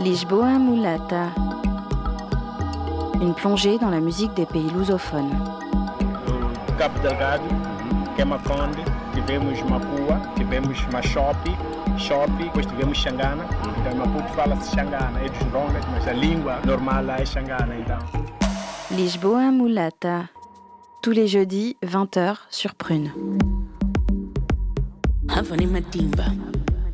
Lisboa Mulata. Une plongée dans la musique des pays lusophones. Cabo Delgado, Queimaconde, tivemos Mapua, tivemos Machope, depois tivemos Xangana. Então, em Maputo fala-se Xangana, é dos Rongas, mas a língua normal lá é Xangana, então. Lisboa Mulata. Tous les jeudis, 20h sur Prune. Havani Matimba.